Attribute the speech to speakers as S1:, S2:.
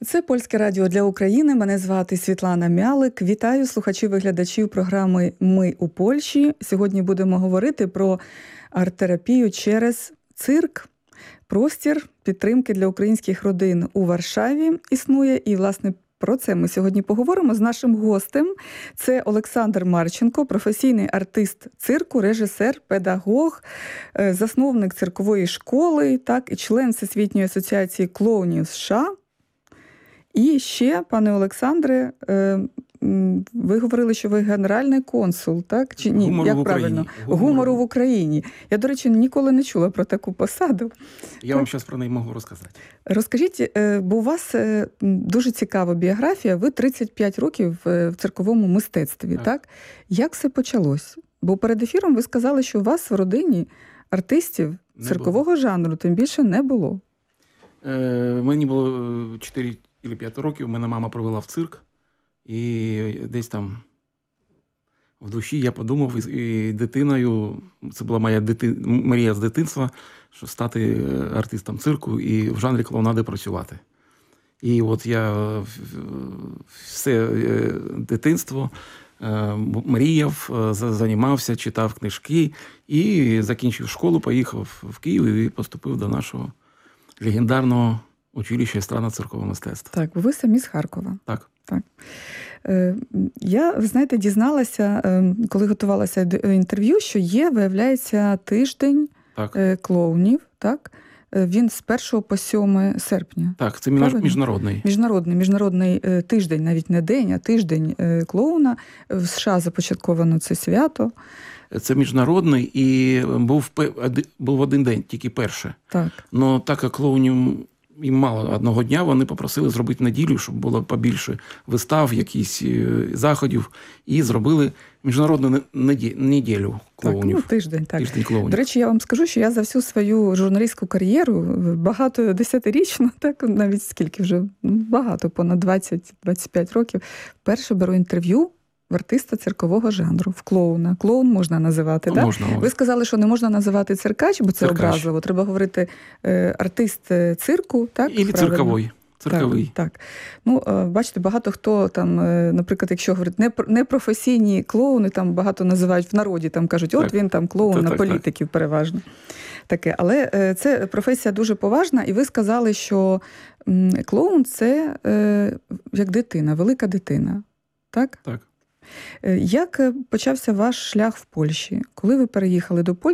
S1: Це Польське радіо для України. Мене звати Світлана Мялик. Вітаю слухачів і глядачів програми «Ми у Польщі». Сьогодні будемо говорити про арт-терапію через цирк. Простір підтримки для українських родин у Варшаві існує. І, власне, про це ми сьогодні поговоримо з нашим гостем. Це Олександр Марченко, професійний артист цирку, режисер, педагог, засновник циркової школи, і член Всесвітньої асоціації клоунів США. І ще, пане Олександре, ви говорили, що ви генеральний консул, так? Чи ні?
S2: Гумору
S1: як
S2: в
S1: правильно?
S2: Україні.
S1: Гумору в Україні. Я, до речі, ніколи не чула про таку посаду.
S2: Я вам зараз про неї можу розказати.
S1: Розкажіть, бо у вас дуже цікава біографія. Ви 35 років в цирковому мистецтві, так? Як все почалось? Бо перед ефіром ви сказали, що у вас в родині артистів циркового жанру тим більше не було.
S2: Мені було 4 чи 5 років, мене мама привела в цирк. І десь там в душі я подумав, і дитиною, це була моя мрія з дитинства, що стати артистом цирку і в жанрі клоунади працювати. І от я все дитинство мріяв, займався, читав книжки і закінчив школу, поїхав в Київ і поступив до нашого легендарного училища естрадно-циркового мистецтва.
S1: Так, ви самі з Харкова.
S2: Так.
S1: Я, ви знаєте, дізналася, коли готувалася до інтерв'ю, що є, виявляється, тиждень клоунів, так? Він з 1 по 7 серпня.
S2: Так, це міжнародний.
S1: Міжнародний тиждень, навіть не день, а тиждень клоуна. В США започатковано це свято.
S2: Це міжнародний і був один день, тільки перше.
S1: Так.
S2: Но так як клоунів їм мало одного дня, вони попросили зробити неділю, щоб було побільше вистав, якісь заходів, і зробили міжнародну неділю клоунів.
S1: Так, тиждень, так.
S2: Тиждень клоунів.
S1: До речі, я вам скажу, що я за всю свою журналістську кар'єру, багато 10-річну, так, навіть скільки вже, багато, понад 20-25 років, вперше беру інтерв'ю в артиста циркового жанру, в клоуна. Клоун можна називати, так?
S2: Можна.
S1: Ви сказали, що не можна називати циркач, бо це образливо. Треба говорити артист цирку, так?
S2: І цирковий. Цирковий.
S1: Так. Бачите, багато хто там, наприклад, якщо говорить непрофесійні клоуни, там багато називають в народі, там кажуть, от він там клоун на політиків переважно. Таке. Але це професія дуже поважна, і ви сказали, що клоун – це як дитина, велика дитина. Так?
S2: Так.
S1: Як почався ваш шлях в Польщі? Коли ви переїхали до Польщі?